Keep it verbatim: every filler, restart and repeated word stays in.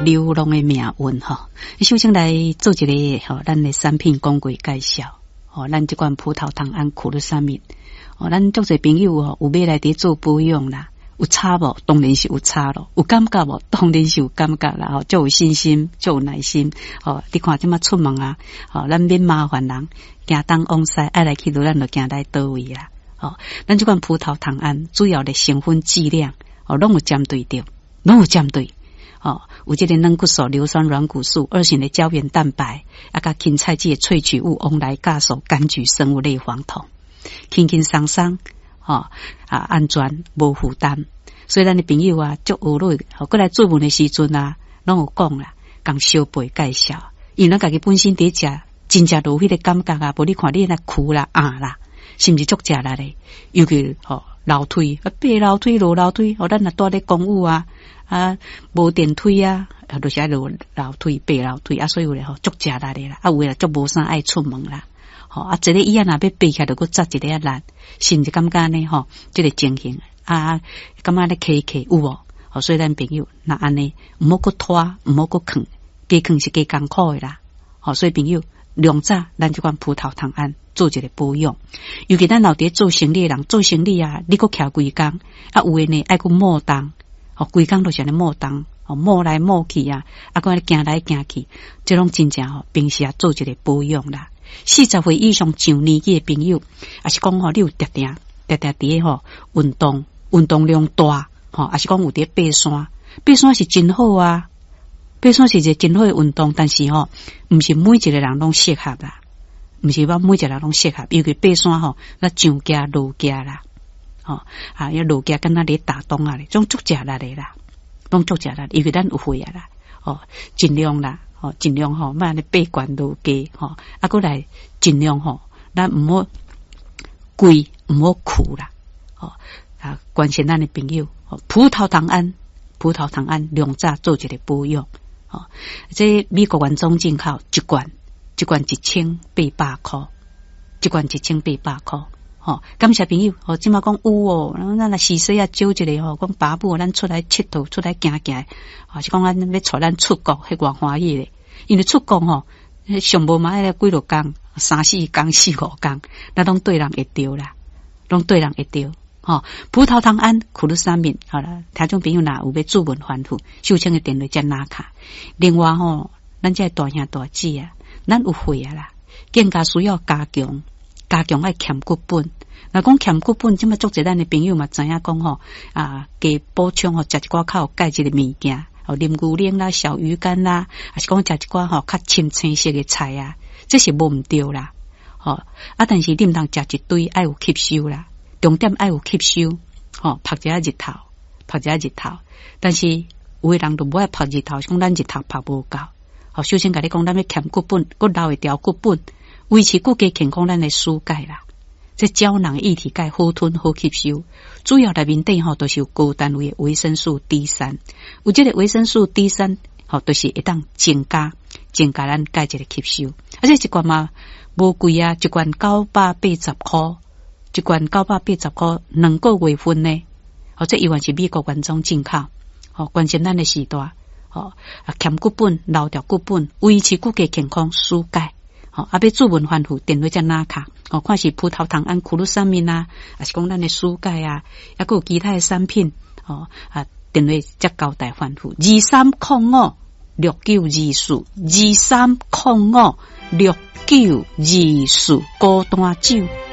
流浪的命运吼。首先来做一个吼，咱的产品广告介绍。吼，咱这款葡萄糖胺苦鲁沙米，哦，咱足侪朋友吼有买来伫做保养啦。有差无？当然是有差咯。有感觉无？当然是有感觉啦。吼，就有信心，就有耐心。吼，你看即马出门啊，吼，咱免麻烦人，行东往西，爱来去倒，咱就行来倒位啦。吼，咱即款葡萄糖胺主要的成分剂量，哦，拢有针对着，拢有针对。哦，有即个软骨素、硫酸软骨素、二型的胶原蛋白，啊，甲芹菜籽的萃取物往来加速柑橘生物类黄酮，轻轻松松。哦啊，安全无负担，所以咱的朋友啊，足学落，哦，过来做问的时阵啊，拢有讲啦，讲小辈介绍，因咱家己本身伫食，真正有迄个感觉啊，无你看你那苦啦、啊啦，是毋是足食力咧？尤其哦，楼梯啊，爬楼梯、落楼梯，哦，咱若住咧公寓啊，啊，无电梯啊，啊，就是爱落楼梯、爬楼梯啊，所以有咧吼，足食力咧啦，啊，有诶啦，足无啥爱出门啦。吼啊，一个伊啊，若要爬起来，就搁扎一个啊力，甚至感觉呢，吼，即个情形啊，感觉咧起起有无？吼，所以咱朋友那安尼，毋好搁拖，毋好搁囥，加囥是加艰苦诶啦。吼，所以朋友，量早咱即款葡萄糖胺做一个保养，尤其咱老伫做生意诶人，做生意啊，你搁徛规工，啊有诶呢爱搁摸动，吼，规工都是安尼摸动，吼摸来摸去啊，啊搁安尼行来行去，即种真正吼，平时啊做一个保养啦。四十岁以上上年纪的朋友，也是讲吼，你有定定定定伫吼运动，运动量大，吼，也是讲有伫爬山，爬山是真好啊，爬山是一个真好的运动，但是吼，毋是每一个人拢适合啦，毋是讲每一个人拢适合，尤其爬山吼，那上架落架啦，吼啊，要落架跟那咧打洞啊咧，种足食力咧啦，拢足食力，因为咱有会啊啦，哦，尽量啦。哦，尽量吼，莫安尼爬悬落低吼，啊，过来尽量吼，咱毋好贵，毋好苦啦，哦啊，关心咱的朋友，哦，葡萄糖胺，葡萄糖胺量早做一个保养，哦，这美国原装进口一罐，一罐一千八百块，一罐一千八百块。吼，感谢朋友，吼，即马讲有哦，然后咱来时势啊，招一个吼，讲爸母咱出来佚佗，出来行行，啊，是讲咱要带咱出国，迄偌欢喜咧。因为出国吼，上无嘛，迄个几落工，三四工、四五工，咱拢对人会着啦，拢对人会着。吼，葡萄糖胺、苦鲁沙米，好啦，听众朋友若有要注文反复，收请的电话再拿卡。另外吼，咱这大兄大姐啊，咱有会啊啦，更加需要加强。加强爱欠骨本，若讲欠骨本，即么足侪咱的朋友嘛知影讲吼啊，加补充吼，食一寡较有钙质的物件，吼，啉牛奶啦、小鱼干啦，还是讲食一寡吼较深青色的菜啊，这是无毋对啦，吼啊，但是你毋通食一堆，爱有吸收啦，重点爱有吸收，吼，晒一下日头，晒一下日头，但是有诶人都无爱晒日頭，讲咱日頭晒无夠，吼，首先甲你講，咱要欠骨本，佫留會掉骨本。维持骨骼健康，咱的输钙啦，这胶囊液体钙好吞好吸收，主要内面底吼都是有高单位的维生素 D 三，有这个维生素 D 三，吼都是会当增加增加咱钙质的吸收，而且一罐嘛无贵啊，一罐九百八十块，一罐九百八十块，两个月份呢，或者依然是美国原装进口，吼关心咱的时代，吼啊欠骨本留掉骨本，维持骨骼健康输钙。哦，啊，要注文反复，电话才拿卡。哦，看是葡萄糖胺、苦鲁沙米啊，还是讲咱的蔬钙啊，还有其他的产品。哦，啊，电话才交代反复。二三零五六九二四，二三零五六九二四，高端酒。